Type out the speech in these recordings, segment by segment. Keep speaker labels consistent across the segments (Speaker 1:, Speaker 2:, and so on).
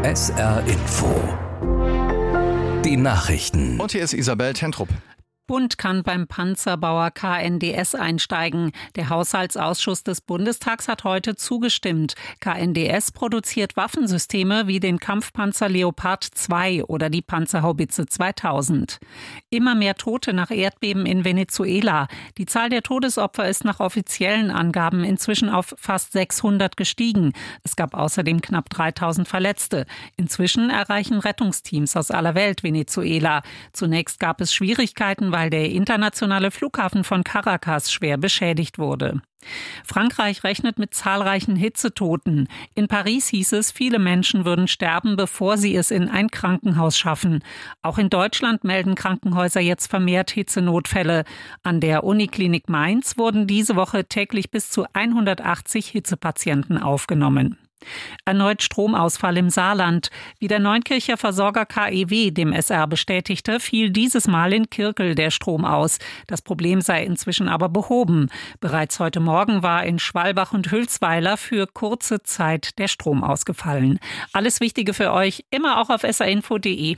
Speaker 1: SR Info. Die Nachrichten.
Speaker 2: Und hier ist Isabel Tentrup.
Speaker 3: Bund kann beim Panzerbauer KNDS einsteigen. Der Haushaltsausschuss des Bundestags hat heute zugestimmt. KNDS produziert Waffensysteme wie den Kampfpanzer Leopard 2 oder die Panzerhaubitze 2000. Immer mehr Tote nach Erdbeben in Venezuela. Die Zahl der Todesopfer ist nach offiziellen Angaben inzwischen auf fast 600 gestiegen. Es gab außerdem knapp 3000 Verletzte. Inzwischen erreichen Rettungsteams aus aller Welt Venezuela. Zunächst gab es Schwierigkeiten, weil der internationale Flughafen von Caracas schwer beschädigt wurde. Frankreich rechnet mit zahlreichen Hitzetoten. In Paris hieß es, viele Menschen würden sterben, bevor sie es in ein Krankenhaus schaffen. Auch in Deutschland melden Krankenhäuser jetzt vermehrt Hitzenotfälle. An der Uniklinik Mainz wurden diese Woche täglich bis zu 180 Hitzepatienten aufgenommen. Erneut Stromausfall im Saarland. Wie der Neunkircher Versorger KEW dem SR bestätigte, fiel dieses Mal in Kirkel der Strom aus. Das Problem sei inzwischen aber behoben. Bereits heute Morgen war in Schwalbach und Hülsweiler für kurze Zeit der Strom ausgefallen. Alles Wichtige für euch, immer auch auf srinfo.de.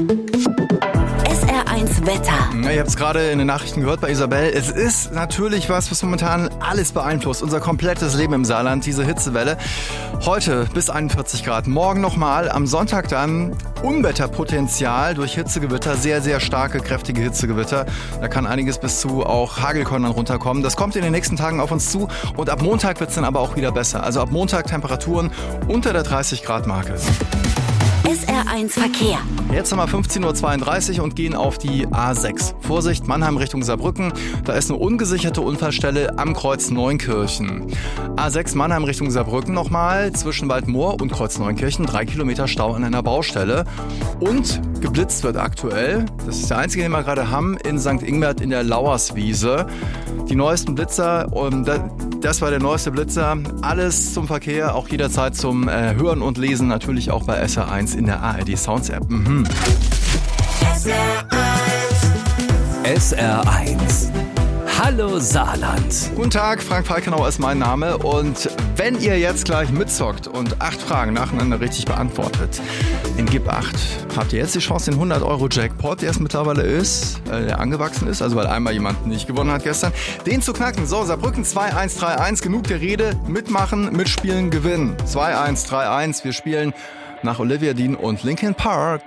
Speaker 4: SR1 Wetter.
Speaker 2: Ihr habt es gerade in den Nachrichten gehört bei Isabel. Es ist natürlich was momentan alles beeinflusst. Unser komplettes Leben im Saarland, diese Hitzewelle. Heute bis 41 Grad. Morgen nochmal. Am Sonntag dann Unwetterpotenzial durch Hitzegewitter. Sehr, sehr starke, kräftige Hitzegewitter. Da kann einiges bis zu auch Hagelkörnern runterkommen. Das kommt in den nächsten Tagen auf uns zu. Und ab Montag wird es dann aber auch wieder besser. Also ab Montag Temperaturen unter der 30 Grad Marke.
Speaker 4: SR1 Verkehr.
Speaker 2: Jetzt haben wir 15.32 Uhr und gehen auf die A6. Vorsicht, Mannheim Richtung Saarbrücken. Da ist eine ungesicherte Unfallstelle am Kreuz Neunkirchen. A6 Mannheim Richtung Saarbrücken nochmal. Zwischen Waldmoor und Kreuz Neunkirchen 3 Kilometer Stau an einer Baustelle. Und geblitzt wird aktuell. Das ist der einzige, den wir gerade haben, in St. Ingbert in der Lauerswiese. Die neuesten Blitzer, das war der neueste Blitzer. Alles zum Verkehr, auch jederzeit zum Hören und Lesen. Natürlich auch bei SR1 in der ARD Sounds App.
Speaker 1: SR1. Hallo Saarland.
Speaker 2: Guten Tag, Frank Falkenau ist mein Name. Und wenn ihr jetzt gleich mitzockt und 8 Fragen nacheinander richtig beantwortet, in Gib 8 habt ihr jetzt die Chance, den 100-Euro-Jackpot, der es mittlerweile ist, der angewachsen ist, also weil einmal jemand nicht gewonnen hat gestern, den zu knacken. So, Saarbrücken 2131, genug der Rede, mitmachen, mitspielen, gewinnen. 2131, wir spielen nach Olivia Dean und Linkin Park.